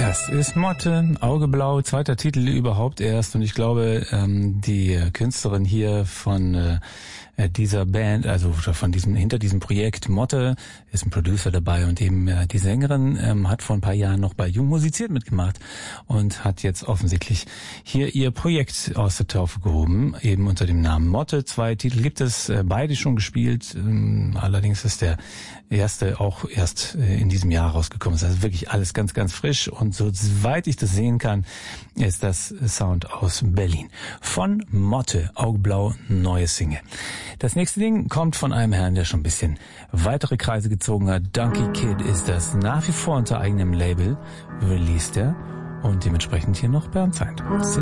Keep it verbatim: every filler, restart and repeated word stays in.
Das ist Motte, Augeblau, zweiter Titel überhaupt erst. Und ich glaube, ähm, die Künstlerin hier von äh, dieser Band, also von diesem hinter diesem Projekt Motte, ist ein Producer dabei und eben äh, die Sängerin ähm, hat vor ein paar Jahren noch bei Jung musiziert mitgemacht und hat jetzt offensichtlich hier ihr Projekt aus der Taufe gehoben, eben unter dem Namen Motte. Zwei Titel gibt es, äh, beide schon gespielt, ähm, allerdings ist der erste auch erst äh, in diesem Jahr rausgekommen. Das ist wirklich alles ganz, ganz frisch und soweit ich das sehen kann, ist das Sound aus Berlin. Von Motte, Augeblau, neue Single. Das nächste Ding kommt von einem Herrn, der schon ein bisschen weitere Kreise gezogen hat. Donkey Kid ist das, nach wie vor unter eigenem Label released er und dementsprechend hier noch Bernzeit.